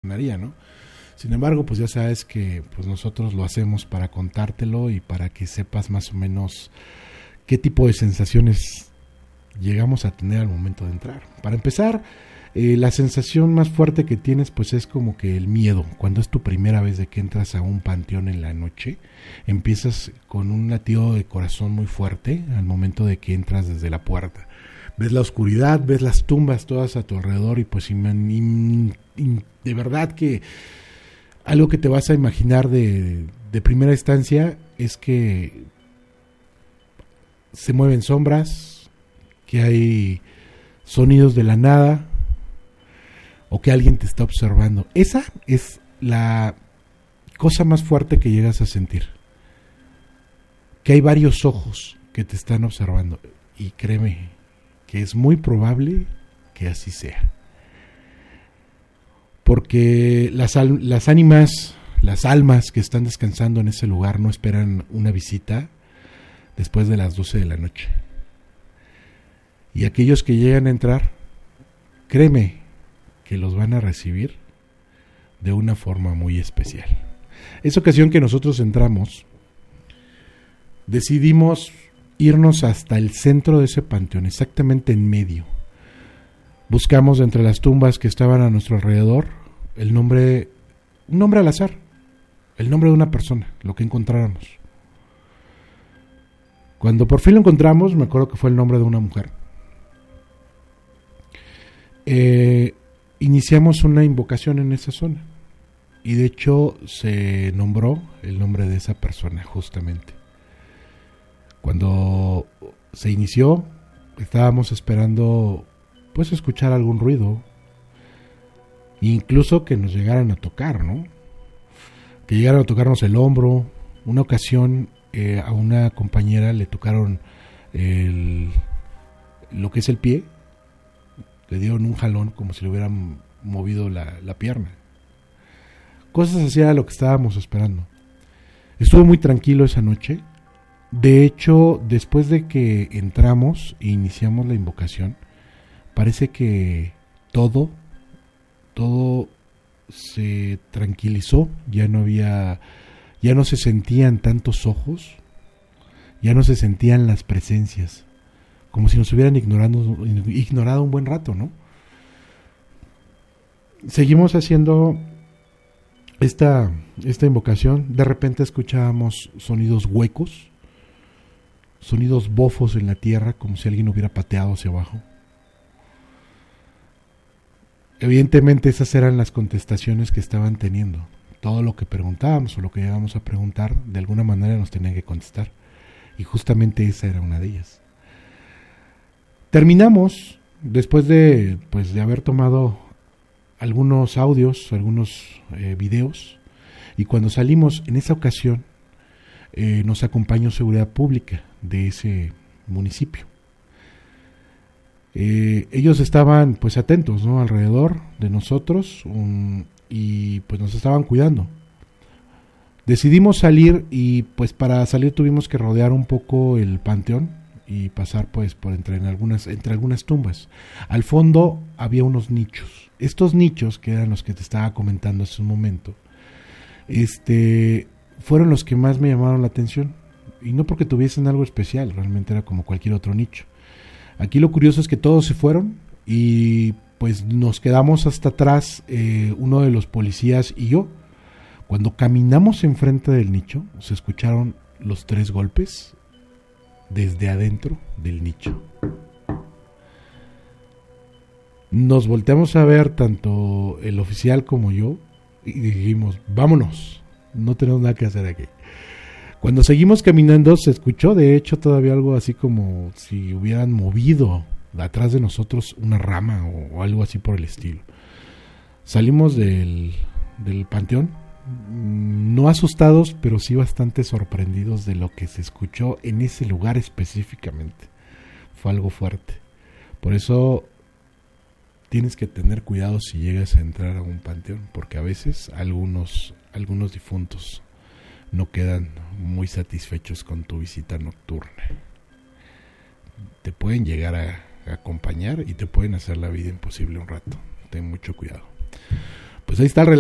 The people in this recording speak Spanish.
funcionaría, ¿no? Sin embargo, pues ya sabes que pues nosotros lo hacemos para contártelo y para que sepas más o menos qué tipo de sensaciones llegamos a tener al momento de entrar. Para empezar, la sensación más fuerte que tienes pues es como que el miedo. Cuando es tu primera vez de que entras a un panteón en la noche, empiezas con un latido de corazón muy fuerte al momento de que entras desde la puerta. Ves la oscuridad, ves las tumbas todas a tu alrededor y pues de verdad que algo que te vas a imaginar de primera instancia es que se mueven sombras, que hay sonidos de la nada o que alguien te está observando. Esa es la cosa más fuerte que llegas a sentir. Que hay varios ojos que te están observando. Y créeme que es muy probable que así sea. Porque las ánimas, las almas que están descansando en ese lugar no esperan una visita después de las 12 de la noche. Y aquellos que llegan a entrar, créeme que los van a recibir de una forma muy especial. Esa ocasión que nosotros entramos, decidimos irnos hasta el centro de ese panteón, exactamente en medio. Buscamos entre las tumbas que estaban a nuestro alrededor un nombre al azar, el nombre de una persona, lo que encontráramos. Cuando por fin lo encontramos, me acuerdo que fue el nombre de una mujer. Iniciamos una invocación en esa zona y de hecho se nombró el nombre de esa persona justamente. Cuando se inició, estábamos esperando pues escuchar algún ruido, incluso que nos llegaran a tocar, ¿no? Que llegaran a tocarnos el hombro. Una ocasión a una compañera le tocaron lo que es el pie, le dieron un jalón como si le hubieran movido la pierna. Cosas así era lo que estábamos esperando. Estuvo muy tranquilo esa noche. De hecho, después de que entramos e iniciamos la invocación, parece que todo se tranquilizó, ya no se sentían tantos ojos, ya no se sentían las presencias, como si nos hubieran ignorado un buen rato, ¿no? Seguimos haciendo esta invocación. De repente escuchábamos sonidos huecos, sonidos bofos en la tierra, como si alguien hubiera pateado hacia abajo. Evidentemente esas eran las contestaciones que estaban teniendo. Todo lo que preguntábamos o lo que llegábamos a preguntar, de alguna manera nos tenían que contestar. Y justamente esa era una de ellas. Terminamos, después de haber tomado algunos audios, algunos videos, y cuando salimos en esa ocasión, nos acompañó seguridad pública de ese municipio. Ellos estaban pues atentos, ¿no?, alrededor de nosotros y pues nos estaban cuidando. Decidimos salir y pues para salir tuvimos que rodear un poco el panteón y pasar pues por entre algunas tumbas. Al fondo había unos nichos. Estos nichos, que eran los que te estaba comentando hace un momento, fueron los que más me llamaron la atención, y no porque tuviesen algo especial, realmente era como cualquier otro nicho. Aquí lo curioso es que todos se fueron y pues nos quedamos hasta atrás, uno de los policías y yo. Cuando caminamos enfrente del nicho, se escucharon los 3 golpes desde adentro del nicho. Nos volteamos a ver tanto el oficial como yo y dijimos, vámonos, no tenemos nada que hacer aquí. Cuando seguimos caminando se escuchó de hecho todavía algo así como si hubieran movido atrás de nosotros una rama o algo así por el estilo. Salimos del panteón, no asustados, pero sí bastante sorprendidos de lo que se escuchó en ese lugar específicamente. Fue algo fuerte. Por eso tienes que tener cuidado si llegas a entrar a un panteón, porque a veces algunos difuntos no quedan muy satisfechos con tu visita nocturna. Te pueden llegar a acompañar y te pueden hacer la vida imposible un rato. Ten mucho cuidado. Pues ahí está el relato.